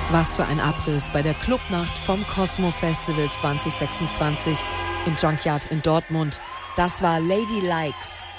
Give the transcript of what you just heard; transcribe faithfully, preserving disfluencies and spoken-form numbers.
Was für ein Abriss bei der Clubnacht vom Cosmo Festival zwanzig sechsundzwanzig im Junkyard in Dortmund. Das war Lady Likes.